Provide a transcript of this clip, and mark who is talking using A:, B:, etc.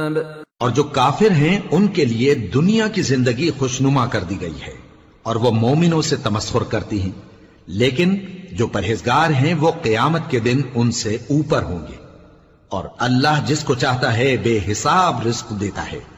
A: الثواب
B: और जो काफिर हैं उनके लिए दुनिया की जिंदगी खुशनुमा कर दी गई है और वो मोमिनों से तमस्खुर करती हैं, लेकिन जो परहेजगार हैं वो क़यामत के दिन उनसे ऊपर होंगे और अल्लाह जिसको चाहता है बेहिसाब रिज़्क़ देता है।